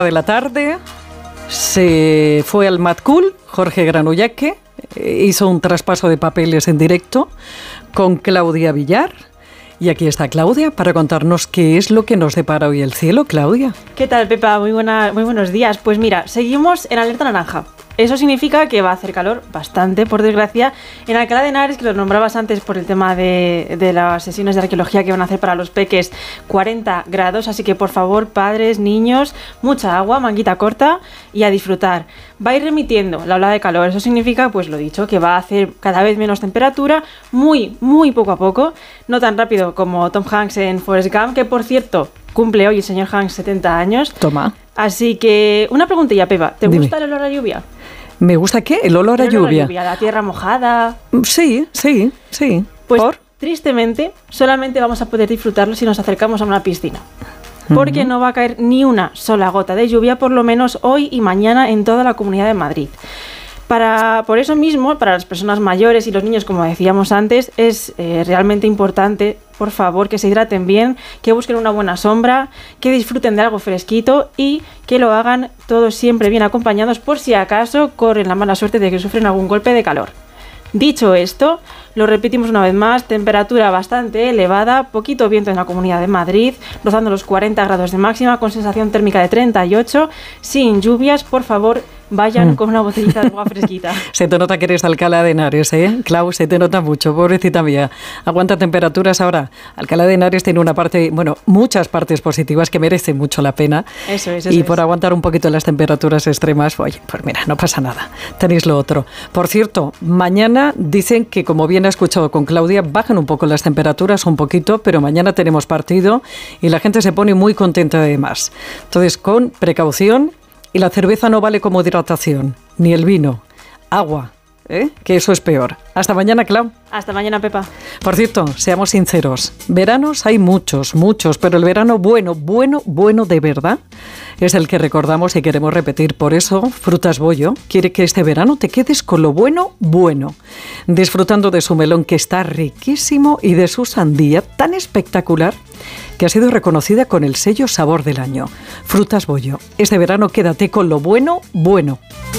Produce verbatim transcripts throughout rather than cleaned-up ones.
de la tarde se fue al Mad Cool, Jorge Granullaque, hizo un traspaso de papeles en directo con Claudia Villar. Y aquí está Claudia para contarnos qué es lo que nos depara hoy el cielo. Claudia. ¿Qué tal, Pepa? Muy, buena, muy buenos días. Pues mira, seguimos en alerta naranja. Eso significa que va a hacer calor bastante, por desgracia. En Alcalá de Henares, que lo nombrabas antes por el tema de, de las sesiones de arqueología que van a hacer para los peques, cuarenta grados. Así que, por favor, padres, niños, mucha agua, manguita corta y a disfrutar. Va a ir remitiendo la ola de calor. Eso significa, pues lo dicho, que va a hacer cada vez menos temperatura, muy, muy poco a poco. No tan rápido como Tom Hanks en Forrest Gump, que por cierto, cumple hoy el señor Hanks setenta años. Toma. Así que, una preguntilla, Pepa. ¿Te Dime. gusta el olor a lluvia? ¿Me gusta qué? ¿El olor a el olor lluvia? A lluvia, la tierra mojada. Sí, sí, sí. Pues ¿Por? tristemente, solamente vamos a poder disfrutarlo si nos acercamos a una piscina. Porque uh-huh. no va a caer ni una sola gota de lluvia, por lo menos hoy y mañana en toda la Comunidad de Madrid. Para, por eso mismo, para las personas mayores y los niños, como decíamos antes, es eh, realmente importante, por favor, que se hidraten bien, que busquen una buena sombra, que disfruten de algo fresquito y que lo hagan todos siempre bien acompañados por si acaso corren la mala suerte de que sufren algún golpe de calor. Dicho esto, lo repetimos una vez más, temperatura bastante elevada, poquito viento en la Comunidad de Madrid, rozando los cuarenta grados de máxima, con sensación térmica de treinta y ocho, sin lluvias. Por favor, vayan mm. con una botellita de agua fresquita. Se te nota que eres de Alcalá de Henares, ¿eh? Clau, se te nota mucho, pobrecita mía. Aguanta temperaturas ahora. Alcalá de Henares tiene una parte, bueno, muchas partes positivas que merecen mucho la pena. Eso es, eso Y por es. aguantar un poquito las temperaturas extremas, oye, pues mira, no pasa nada. Tenéis lo otro. Por cierto, mañana dicen que, como bien ha escuchado con Claudia, bajan un poco las temperaturas, un poquito, pero mañana tenemos partido y la gente se pone muy contenta además. Entonces, con precaución. Y la cerveza no vale como hidratación, ni el vino. Agua, ¿eh? Que eso es peor. Hasta mañana, Clau. Hasta mañana, Pepa. Por cierto, seamos sinceros. Veranos hay muchos, muchos, pero el verano bueno, bueno, bueno de verdad es el que recordamos y queremos repetir. Por eso, Frutas Bollo quiere que este verano te quedes con lo bueno, bueno. Disfrutando de su melón, que está riquísimo, y de su sandía tan espectacular que ha sido reconocida con el sello Sabor del Año. Frutas Bollo. Este verano quédate con lo bueno, bueno.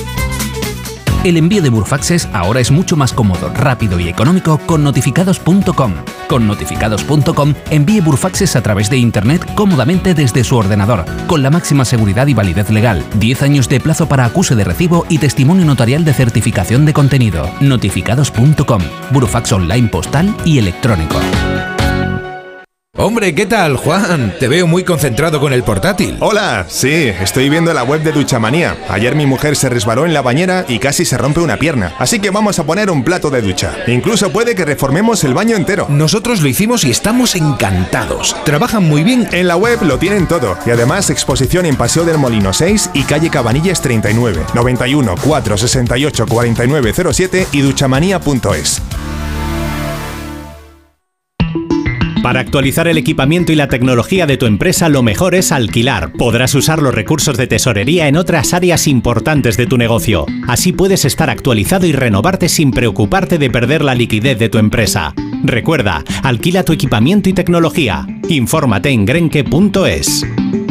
El envío de Burofaxes ahora es mucho más cómodo, rápido y económico con notificados punto com. Con notificados punto com envíe Burofaxes a través de Internet cómodamente desde su ordenador, con la máxima seguridad y validez legal, diez años de plazo para acuse de recibo y testimonio notarial de certificación de contenido. notificados punto com, Burofax online postal y electrónico. Hombre, ¿qué tal, Juan? Te veo muy concentrado con el portátil. Hola, sí, estoy viendo la web de Duchamanía. Ayer mi mujer se resbaló en la bañera y casi se rompe una pierna. Así que vamos a poner un plato de ducha. Incluso puede que reformemos el baño entero. Nosotros lo hicimos y estamos encantados. Trabajan muy bien. En la web lo tienen todo. Y además exposición en Paseo del Molino seis y calle Cabanillas treinta y nueve, noventa y uno, cuatrocientos sesenta y ocho, cuarenta y nueve cero siete y duchamanía punto es. Para actualizar el equipamiento y la tecnología de tu empresa, lo mejor es alquilar. Podrás usar los recursos de tesorería en otras áreas importantes de tu negocio. Así puedes estar actualizado y renovarte sin preocuparte de perder la liquidez de tu empresa. Recuerda, alquila tu equipamiento y tecnología. Infórmate en grenke punto es.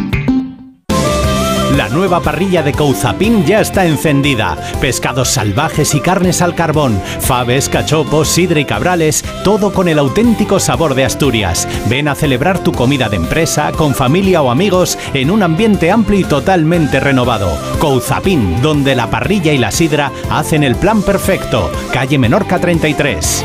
La nueva parrilla de Couzapin ya está encendida. Pescados salvajes y carnes al carbón, faves, cachopos, sidra y cabrales, todo con el auténtico sabor de Asturias. Ven a celebrar tu comida de empresa, con familia o amigos, en un ambiente amplio y totalmente renovado. Couzapin, donde la parrilla y la sidra hacen el plan perfecto. Calle Menorca treinta y tres.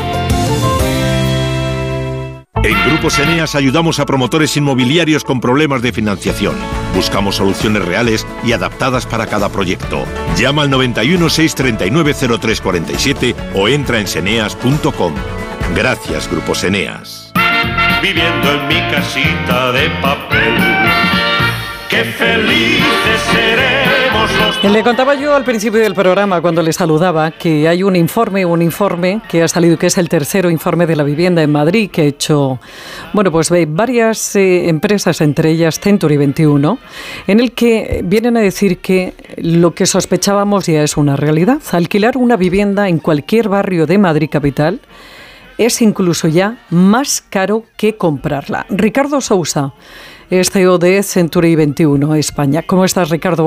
En Grupos Eneas ayudamos a promotores inmobiliarios con problemas de financiación. Buscamos soluciones reales y adaptadas para cada proyecto. Llama al noventa y uno, seiscientos treinta y nueve, cero tres cuarenta y siete o entra en seneas punto com. Gracias, Grupos Eneas. Viviendo en mi casita de papel, qué felices seremos los... Le contaba yo al principio del programa, cuando le saludaba, que hay un informe, un informe que ha salido, que es el tercero informe de la vivienda en Madrid, que ha hecho, bueno, pues varias eh, empresas, entre ellas Century veintiuno, en el que vienen a decir que lo que sospechábamos ya es una realidad. Alquilar una vivienda en cualquier barrio de Madrid capital es incluso ya más caro que comprarla. Ricardo Sousa es C E O de Century veintiuno España. ¿Cómo estás, Ricardo?